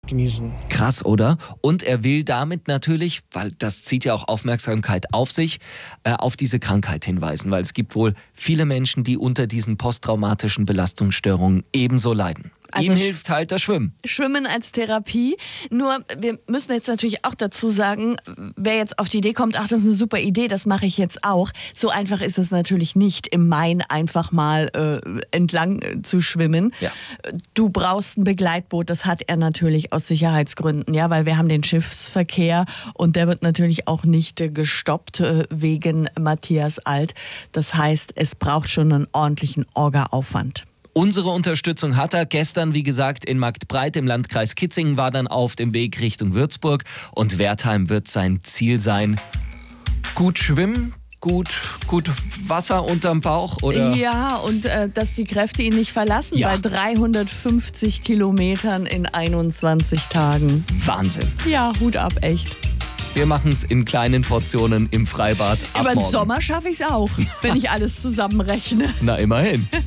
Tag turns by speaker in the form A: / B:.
A: genießen.
B: Krass, oder? Und er will damit natürlich, weil das zieht ja auch Aufmerksamkeit auf sich, auf diese Krankheit hinweisen. Weil es gibt wohl viele Menschen, die unter diesen posttraumatischen Belastungsstörungen ebenso leiden.
C: Also
B: Ihm hilft halt das Schwimmen.
C: Schwimmen als Therapie. Nur, wir müssen jetzt natürlich auch dazu sagen, wer jetzt auf die Idee kommt, ach, das ist eine super Idee, das mache ich jetzt auch. So einfach ist es natürlich nicht, im Main einfach mal entlang zu schwimmen.
B: Ja.
C: Du brauchst ein Begleitboot, das hat er natürlich aus Sicherheitsgründen, ja, weil wir haben den Schiffsverkehr und der wird natürlich auch nicht gestoppt wegen Matthias Alt. Das heißt, es braucht schon einen ordentlichen Orga-Aufwand.
B: Unsere Unterstützung hat er. Gestern, wie gesagt, in Marktbreit im Landkreis Kitzingen, war dann auf dem Weg Richtung Würzburg. Und Wertheim wird sein Ziel sein. Gut schwimmen, gut Wasser unterm Bauch, oder?
C: Ja, und dass die Kräfte ihn nicht verlassen
B: Ja.
C: bei 350 Kilometern in 21 Tagen.
B: Wahnsinn.
C: Ja, Hut ab, echt.
B: Wir machen es in kleinen Portionen im Freibad ab
C: Über den
B: morgen.
C: Sommer schaffe ich es auch, wenn ich alles zusammenrechne.
B: Na, immerhin.